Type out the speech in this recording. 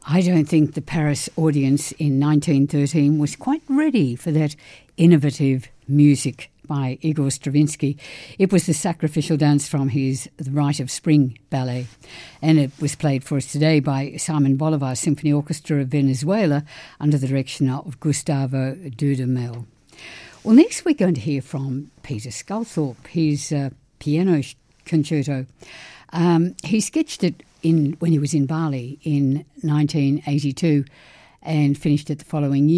I don't think the Paris audience in 1913 was quite ready for that innovative music by Igor Stravinsky. It was the sacrificial dance from his The Rite of Spring ballet, and it was played for us today by Simon Bolivar Symphony Orchestra of Venezuela under the direction of Gustavo Dudamel. Well, next we're going to hear from Peter Sculthorpe, his piano concerto. He sketched it when he was in Bali in 1982 and finished it the following year.